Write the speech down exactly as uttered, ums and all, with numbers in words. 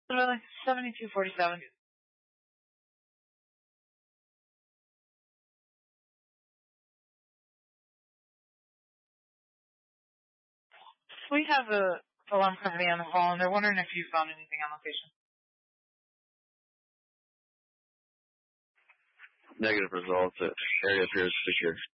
Really? seventy-two forty-seven. We have a alarm company on the hall, and they're wondering if you found anything on location. Negative results. The area appears secure.